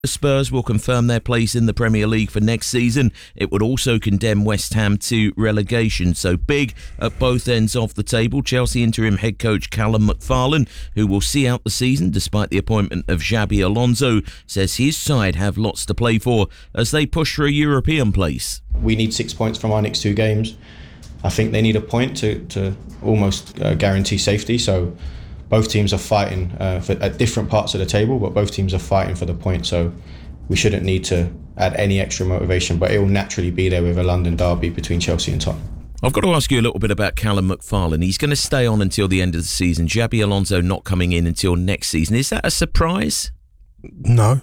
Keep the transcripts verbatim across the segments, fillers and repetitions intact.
Spurs will confirm their place in the Premier League for next season. It would also condemn West Ham to relegation. So big at both ends of the table. Chelsea interim head coach Callum McFarlane, who will see out the season despite the appointment of Xabi Alonso, says his side have lots to play for as they push for a European place. We need six points from our next two games. I think they need a point to, to almost uh, guarantee safety. So both teams are fighting uh, for, at different parts of the table, but both teams are fighting for the point. So we shouldn't need to add any extra motivation, but it will naturally be there with a London derby between Chelsea and Tottenham. I've got to ask you a little bit about Callum McFarlane. He's going to stay on until the end of the season. Xabi Alonso not coming in until next season. Is that a surprise? No.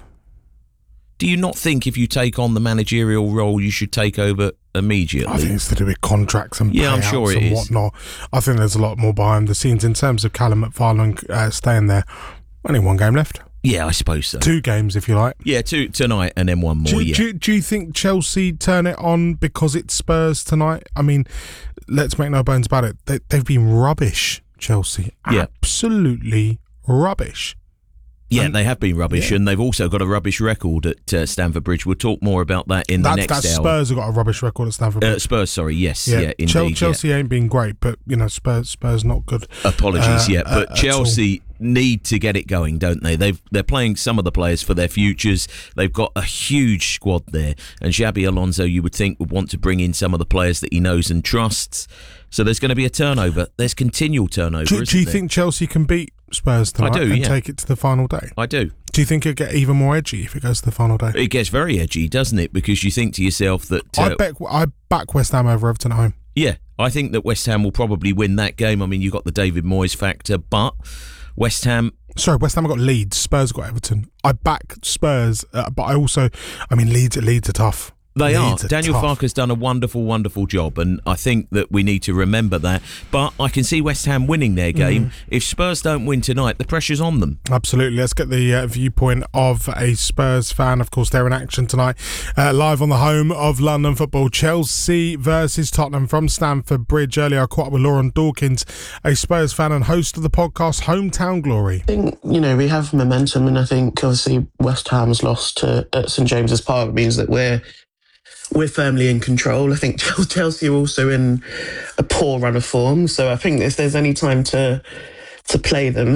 Do you not think if you take on the managerial role, you should take over immediately? I think it's to do with contracts and yeah, payouts I'm sure it and is. whatnot. I think there's a lot more behind the scenes in terms of Callum McFarlane uh, staying there. Only one game left. Yeah, I suppose so. Two games, if you like. Yeah, two tonight and then one more. Do, yeah. do, do you think Chelsea turn it on because it's Spurs tonight? I mean, let's make no bones about it. They, they've been rubbish, Chelsea. Yeah. Absolutely rubbish. Yeah, and, they have been rubbish, yeah. And they've also got a rubbish record at uh, Stamford Bridge. We'll talk more about that in that's, the next that's hour. Spurs have got a rubbish record at Stamford Bridge. Uh, Spurs, sorry, yes, yeah, yeah, yeah indeed. Chelsea yeah. ain't been great, but you know, Spurs, Spurs not good. Apologies, uh, yeah, but uh, Chelsea need to get it going, don't they? They've they're playing some of the players for their futures. They've got a huge squad there, and Xabi Alonso, you would think, would want to bring in some of the players that he knows and trusts. So there's going to be a turnover. There's continual turnover. Do, isn't do you there? think Chelsea can beat Spurs tonight I do, and yeah. take it to the final day? I do. Do you think it'll get even more edgy if it goes to the final day? It gets very edgy, doesn't it? Because you think to yourself that... Uh, I bet I back West Ham over Everton at home. Yeah, I think that West Ham will probably win that game. I mean, you've got the David Moyes factor, but West Ham... Sorry, West Ham have got Leeds, Spurs got Everton. I back Spurs, uh, but I also... I mean, Leeds, Leeds are tough. They Leeds are. are Daniel tough. Farke's done a wonderful, wonderful job, and I think that we need to remember that. But I can see West Ham winning their game. Mm. If Spurs don't win tonight, the pressure's on them. Absolutely. Let's get the uh, viewpoint of a Spurs fan. Of course, they're in action tonight. Uh, live on the home of London football. Chelsea versus Tottenham from Stamford Bridge. Earlier, I caught up with Lauren Dawkins, a Spurs fan and host of the podcast Hometown Glory. I think, you know, we have momentum, and I think obviously West Ham's loss to at St James's Park means that we're We're firmly in control. I think Chelsea are also in a poor run of form. So I think if there's any time to to play them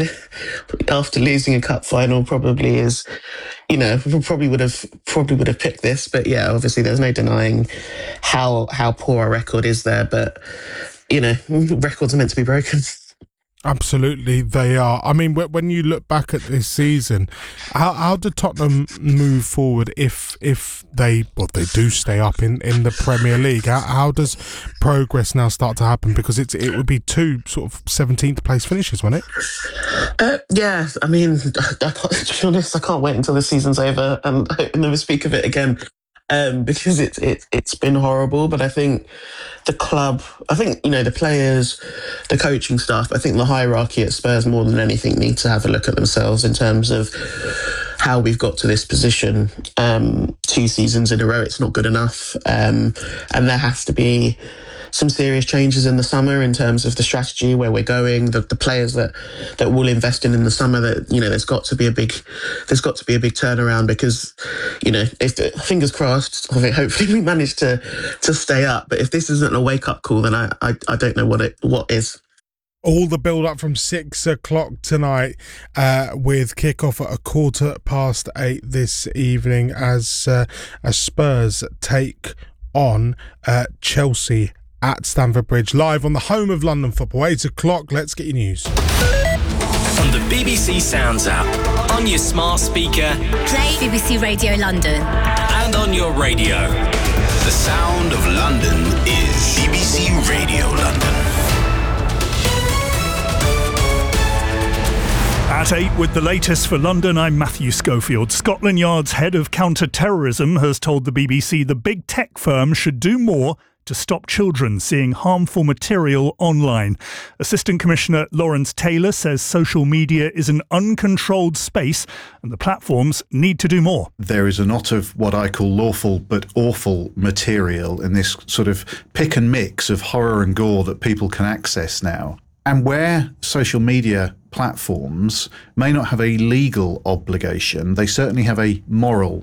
after losing a cup final, probably is, you know, probably would have probably would have picked this. But yeah, obviously there's no denying how how poor our record is there. But you know, records are meant to be broken. Absolutely, they are. I mean, when you look back at this season, how how did Tottenham move forward if if they well they do stay up in, in the Premier League? How, how does progress now start to happen? Because it's it would be two sort of seventeenth place finishes, wouldn't it? Uh, yeah, I mean, to be honest, I can't wait until the season's over and I hope I never speak of it again. Um, because it's it, it's been horrible, but I think the club, I think, you know, the players, the coaching staff, I think the hierarchy at Spurs more than anything need to have a look at themselves in terms of how we've got to this position. Um, two seasons in a row, it's not good enough. Um, and there has to be some serious changes in the summer in terms of the strategy, where we're going, the, the players that, that we'll invest in in the summer. That, you know, there's got to be a big, there's got to be a big turnaround because, you know, if the, fingers crossed, I think hopefully we manage to to stay up. But if this isn't a wake up call, then I I, I don't know what it what is. All the build up from six o'clock tonight, uh, with kickoff at a quarter past eight this evening as uh, as Spurs take on uh, Chelsea at Stamford Bridge, live on the home of London football. Eight o'clock. Let's get your news. On the B B C Sounds app, on your smart speaker, play B B C Radio London, and on your radio. The sound of London is B B C Radio London. At eight with the latest for London, I'm Matthew Schofield. Scotland Yard's head of counter-terrorism has told the B B C the big tech firm should do more to stop children seeing harmful material online. Assistant Commissioner Lawrence Taylor says social media is an uncontrolled space and the platforms need to do more. There is a lot of what I call lawful but awful material in this sort of pick and mix of horror and gore that people can access now. And where social media platforms may not have a legal obligation, they certainly have a moral